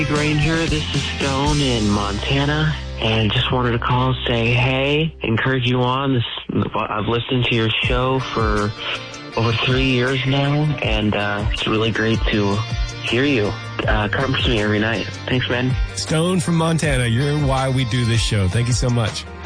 Granger, this is Stone in Montana, and just wanted to call, say hey, encourage you on. I've listened to your show for over 3 years now, and it's really great to hear you. Comforts me every night. Thanks, man. Stone from Montana, you're why we do this show. Thank you so much.